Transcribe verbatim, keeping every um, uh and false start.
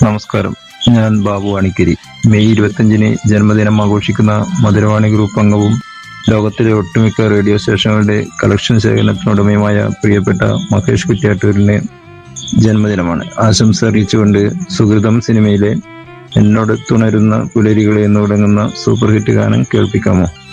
നമസ്കാരം. ഞാൻ ബാബു അണിക്കരി. മെയ് ഇരുപത്തിയഞ്ചിന് ജന്മദിനം ആഘോഷിക്കുന്ന മധുരവാണി ഗ്രൂപ്പ് അംഗവും ലോകത്തിലെ ഒട്ടുമിക്ക റേഡിയോ സ്റ്റേഷനുകളുടെ കളക്ഷൻ സേവനത്തിനുടമയുമായ പ്രിയപ്പെട്ട മഹേഷ് കുറ്റ്യാട്ടൂരിന് ജന്മദിനമാണ്. ആശംസ അറിയിച്ചുകൊണ്ട് സുഹൃതം സിനിമയിലെ എന്നോട് തുണരുന്ന പുലരികളെ എന്ന് തുടങ്ങുന്ന സൂപ്പർ ഹിറ്റ് ഗാനം കേൾപ്പിക്കാമോ?